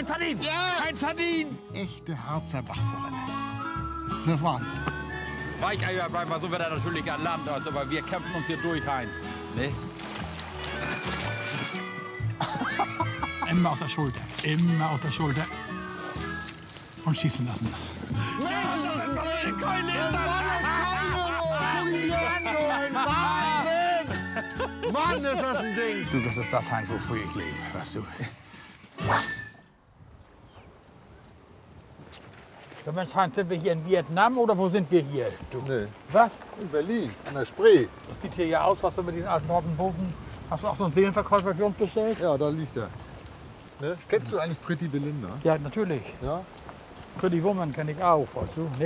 ein Sardin! Ja! Ein Sardin! Echte Harzer Bachforelle. Das ist der Wahnsinn. Weicheier bleiben wir so wieder natürlich an Land, also, aber wir kämpfen uns hier durch, Heinz. Ne? Immer auf der Schulter. Immer auf der Schulter. Und schießen lassen. Mann, ist das ein Ding! Du, das ist das, Heinz, wofür ich lebe, weißt du. So, Mensch, Heinz, sind wir hier in Vietnam oder wo sind wir hier? Du? Nee, Was? in Berlin, an der Spree. Das sieht hier ja aus, was du mit diesen alten Robbenbogen. Hast du auch so einen Seelenverkäufer für uns bestellt? Ja, da liegt er. Ne? Kennst du eigentlich Pretty Belinda? Ja, natürlich. Ja? Pretty Woman kenne ich auch, weißt du, ne?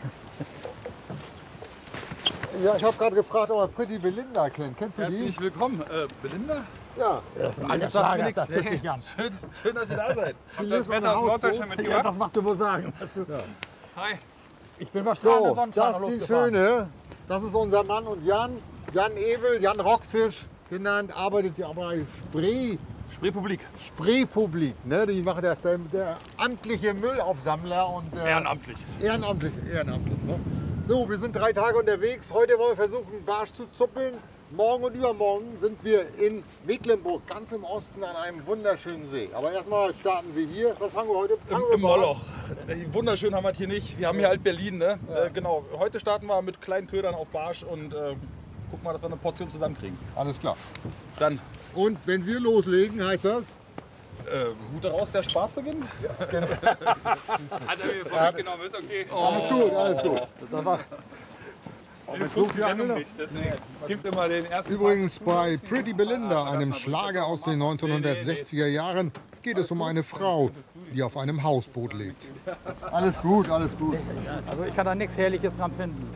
Ja, ich habe gerade gefragt, ob er Pretty Belinda kennt. Kennst du die? Herzlich willkommen. Belinda? Ja. Das ist ein alter sagt mir Schlager, nichts. das guckt dich an. Schön, dass ihr da seid. Habt das das Wetter aus Norddeutschland Ja, mitgebracht? das macht du wohl sagen. Weißt du. Hi. Ich bin wahrscheinlich So, sonst das ist die losgefahren. Schöne. Das ist unser Mann und Jan. Jan Ebel, Jan Rockfisch genannt, arbeitet ja bei Spreepublik. Spreepublik. Ne? Die machen das der amtliche Müllaufsammler und Ehrenamtlich. ehrenamtlich. Ne? So, wir sind 3 Tage unterwegs. Heute wollen wir versuchen, Barsch zu zuppeln. Morgen und übermorgen sind wir in Mecklenburg, ganz im Osten, an einem wunderschönen See. Aber erstmal starten wir hier. Was fangen wir heute? Im Moloch. Wunderschön haben wir es hier nicht. Wir haben hier halt Berlin. Ne? Ja. Genau. Heute starten wir mit kleinen Ködern auf Barsch und gucken mal, dass wir eine Portion zusammenkriegen. Alles klar. Dann Und wenn wir loslegen, heißt das? Hut daraus, der Spaß beginnt. Hat er mir vorweggenommen, ist okay. Alles gut, alles gut. Mit so viel Angeln noch. Gibt immer den ersten. Übrigens bei Pretty Belinda, einem Schlager aus den 1960er Jahren, geht es um eine Frau, die auf einem Hausboot lebt. Alles gut, alles gut. Also ich kann da nichts Herrliches dran finden.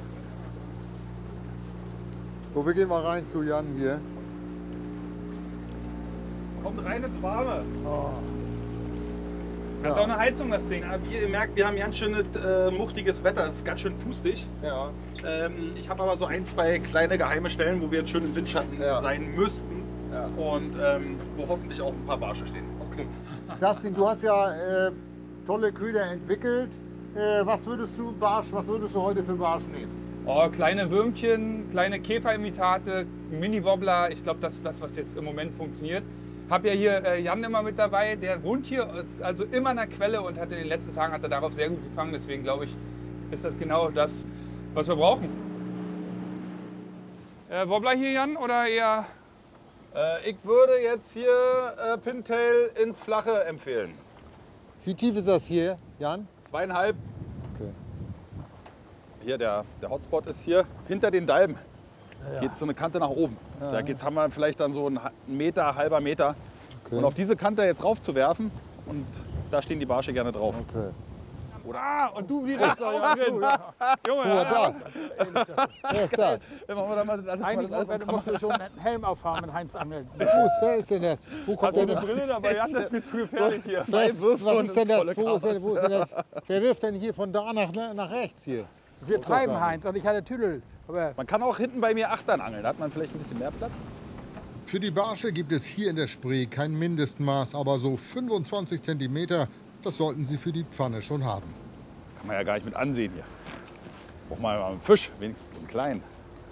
So, wir gehen mal rein zu Jan hier. Kommt rein ins Warme. Hat auch eine Heizung, das Ding. Aber wie ihr merkt, wir haben ganz schönes muchtiges Wetter. Es ist ganz schön pustig. Ja, Ich habe aber so 1, 2 kleine geheime Stellen, wo wir jetzt schön im Windschatten sein müssten. Ja. Und wo hoffentlich auch ein paar Barsche stehen. okay. Dustin, du hast ja tolle Köder entwickelt. Was würdest du heute für Barsch nehmen? Oh, kleine Würmchen, kleine Käferimitate, Mini-Wobbler. Ich glaube, das ist das, was jetzt im Moment funktioniert. Hab ja hier Jan immer mit dabei. Der wohnt hier, ist also immer an der Quelle und hat in den letzten Tagen hat er darauf sehr gut gefangen. Deswegen glaube ich, ist das genau das, was wir brauchen. Wobbler hier, Jan, oder eher? Ich würde jetzt hier Pintail ins Flache empfehlen. Wie tief ist das hier, Jan? 2,5. Okay. Hier, der Hotspot ist hier hinter den Dalben. Geht so eine Kante nach oben. Da haben wir vielleicht dann so einen Meter, halber Meter. Okay. Und auf diese Kante jetzt rauf zu werfen und da stehen die Barsche gerne drauf. Okay. Und du direkt da drin. Guck mal, das. Wer ist das? Eigentlich musst du schon einen Helm aufhaben mit Heinz angeln. Wer ist denn das? Wo kommt der denn? Brille dabei, Jan, das ist mir zu gefährlich hier. Was ist denn das? Wo ist denn das? Wer wirft denn hier von da nach rechts hier? Wir treiben Heinz und ich hatte Tüdel. Aber Man kann auch hinten bei mir Achtern angeln. Da hat man vielleicht ein bisschen mehr Platz. Für die Barsche gibt es hier in der Spree kein Mindestmaß, aber so 25 cm, das sollten sie für die Pfanne schon haben. Kann man ja gar nicht mit ansehen hier. Braucht mal einen Fisch, wenigstens einen kleinen.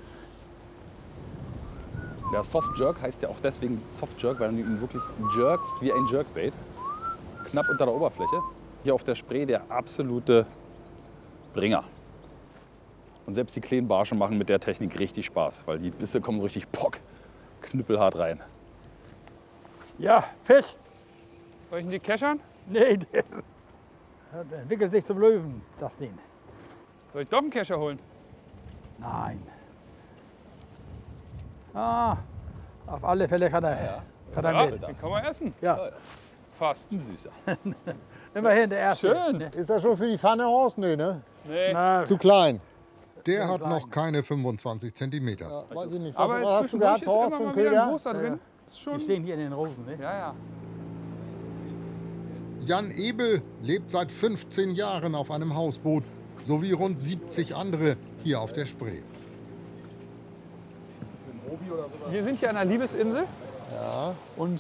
Der Soft Jerk heißt ja auch deswegen Soft Jerk, weil du ihn wirklich jerkst wie ein Jerkbait. Knapp unter der Oberfläche. Hier auf der Spree der absolute Bringer. Und selbst die kleinen Barsche machen mit der Technik richtig Spaß, weil die Bisse kommen so richtig knüppelhart rein. ja, Fisch. Soll ich ihn die keschern? Nee, der entwickelt sich zum Löwen, das Ding. Soll ich doch einen Kescher holen? Nein. Auf alle Fälle kann er Ja, mit. den kann man essen. Ja, Fast. Ein süßer. immerhin der erste. Schön. Ist das schon für die Pfanne aus? Nee, ne? Nee. Na, Zu klein. Der hat noch keine 25 cm. Ja, weiß ich nicht. Aber Was hast du zwischendurch gehabt, ist Horst, immer für mal einen wieder ein Köder? großer drin. Ist die schon. stehen hier in den Rosen. Ne? Ja, ja. Jan Ebel lebt seit 15 Jahren auf einem Hausboot, sowie rund 70 andere hier auf der Spree. Wir sind hier an der Liebesinsel. Ja. Und